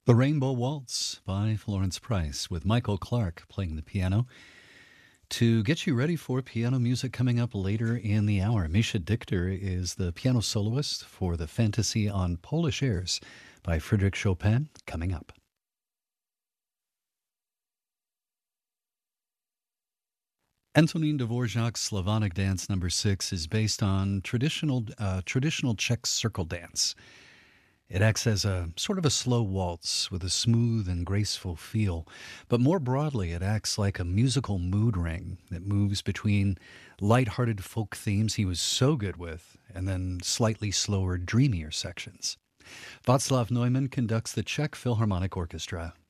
The Rainbow Waltz by Florence Price with Michael Clark playing the piano. To get you ready for piano music coming up later in the hour, Misha Dichter is the piano soloist for the Fantasy on Polish Airs by Frédéric Chopin coming up. Antonin Dvorak's Slavonic Dance No. 6 is based on traditional Czech circle dance. It acts as a sort of a slow waltz with a smooth and graceful feel, but more broadly, it acts like a musical mood ring that moves between light-hearted folk themes he was so good with and then slightly slower, dreamier sections. Václav Neumann conducts the Czech Philharmonic Orchestra.